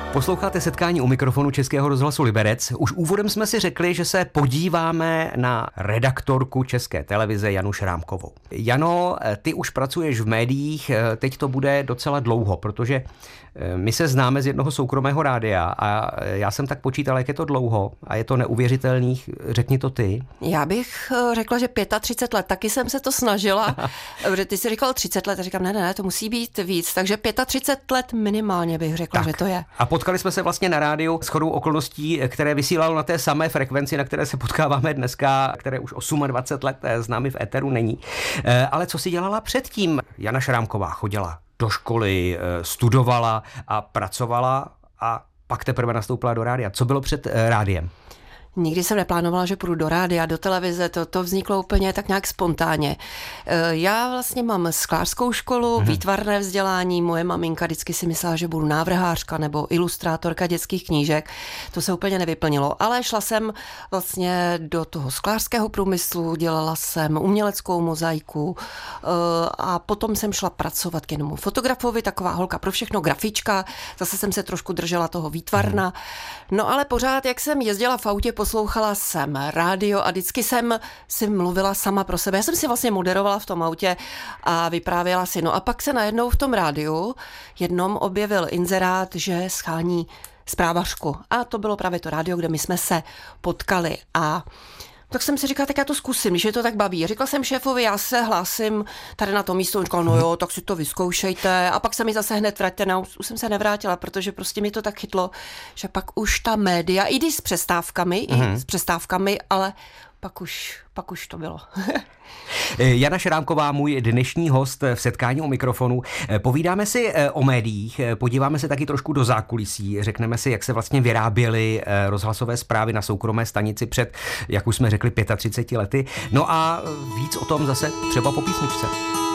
Posloucháte setkání u mikrofonu Českého rozhlasu Liberec. Už úvodem jsme si řekli, že se podíváme na redaktorku České televize Janu Šrámkovou. Jano, ty už pracuješ v médiích, teď to bude docela dlouho, protože my se známe z jednoho soukromého rádia a já jsem tak počítal, jak je to dlouho a je to neuvěřitelných. Řekni to ty. Já bych řekla, že 35 let, taky jsem se to snažila, protože ty jsi říkal 30 let a říkám, ne, to musí být víc, takže 35 let minimálně bych řekla, že to je. A potkali jsme se vlastně na rádiu shodou okolností, které vysílalo na té samé frekvenci, na které se potkáváme dneska, které už 28 let s námi v éteru není. Ale co si dělala předtím? Jana Šrámková chodila do školy, studovala a pracovala a pak teprve nastoupila do rádia. Co bylo před rádiem? Nikdy jsem neplánovala, že půjdu do rádia, do televize, to vzniklo úplně tak nějak spontánně. Já vlastně mám sklářskou školu, výtvarné vzdělání, moje maminka vždycky si myslela, že budu návrhářka nebo ilustrátorka dětských knížek, to se úplně nevyplnilo, ale šla jsem vlastně do toho sklářského průmyslu, dělala jsem uměleckou mozaiku a potom jsem šla pracovat k jednomu fotografovi, taková holka pro všechno, grafička, zase jsem se trošku držela toho výtvarna, no ale pořád, jak jsem jezdila v autě, poslouchala jsem rádio a vždycky jsem si mluvila sama pro sebe. Já jsem si vlastně moderovala v tom autě a vyprávěla si. No a pak se najednou v tom rádiu jednom objevil inzerát, že schání zprávařku. A to bylo právě to rádio, kde my jsme se potkali. A tak jsem si říkala, tak já to zkusím, když je to tak baví. Řekla jsem šéfovi, já se hlásím tady na to místo. On říkal, no jo, tak si to vyzkoušejte. A pak se mi zase hned vraťte. No, už jsem se nevrátila, protože prostě mi to tak chytlo, že pak už ta média, i když s přestávkami, ale pak už to bylo. Jana Šrámková, můj dnešní host v setkání u mikrofonu. Povídáme si o médiích, podíváme se taky trošku do zákulisí, řekneme si, jak se vlastně vyráběly rozhlasové zprávy na soukromé stanici před, jak už jsme řekli, 35 lety. No a víc o tom zase třeba po písničce.